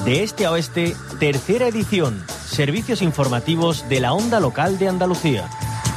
De este a oeste, tercera edición. Servicios informativos de la Onda Local de Andalucía.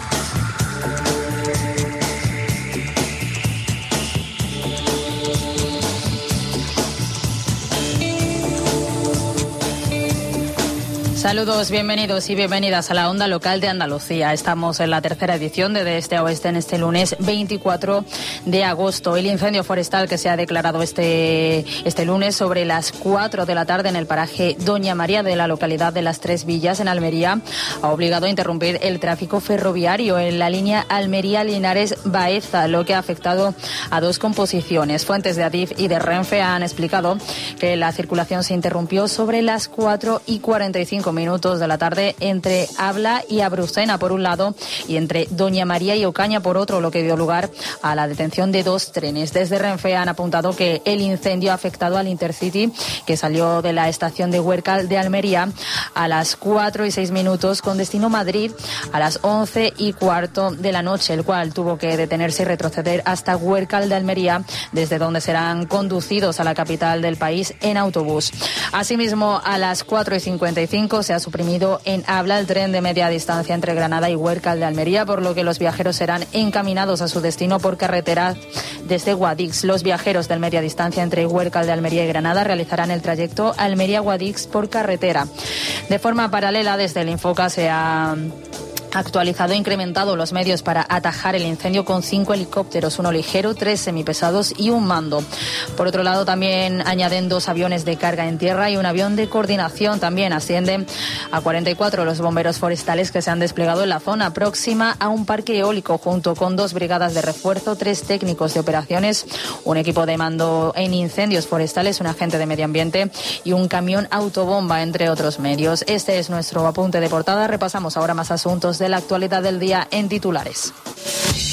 Saludos, bienvenidos y bienvenidas a la Onda Local de Andalucía. Estamos en la tercera edición de Este a Oeste en este lunes 24 de agosto. El incendio forestal que se ha declarado este lunes sobre las 4 de la tarde en el paraje Doña María de la localidad de Las Tres Villas en Almería ha obligado a interrumpir el tráfico ferroviario en la línea Almería-Linares-Baeza, lo que ha afectado a dos composiciones. Fuentes de Adif y de Renfe han explicado que la circulación se interrumpió sobre las 4:45 minutos de la tarde entre Abla y Abrucena por un lado y entre Doña María y Ocaña por otro, lo que dio lugar a la detención de dos trenes. Desde Renfe han apuntado que el incendio ha afectado al Intercity que salió de la estación de Huércal de Almería a las 4:06 con destino Madrid a las 11:15 de la noche, el cual tuvo que detenerse y retroceder hasta Huércal de Almería, desde donde serán conducidos a la capital del país en autobús. Asimismo, a las 4:55 se ha suprimido en Abla el tren de media distancia entre Granada y Huércal de Almería, por lo que los viajeros serán encaminados a su destino por carretera desde Guadix. Los viajeros del media distancia entre Huércal de Almería y Granada realizarán el trayecto Almería-Guadix por carretera. De forma paralela, desde el Infoca se ha actualizado e incrementado los medios para atajar el incendio con 5 helicópteros, uno ligero, 3 semipesados y un mando. Por otro lado, también añaden 2 aviones de carga en tierra y un avión de coordinación. También ascienden a 44 los bomberos forestales que se han desplegado en la zona próxima a un parque eólico, junto con 2 brigadas de refuerzo, 3 técnicos de operaciones, un equipo de mando en incendios forestales, un agente de medio ambiente y un camión autobomba, entre otros medios. Este es nuestro apunte de portada. Repasamos ahora más asuntos de la actualidad del día en titulares.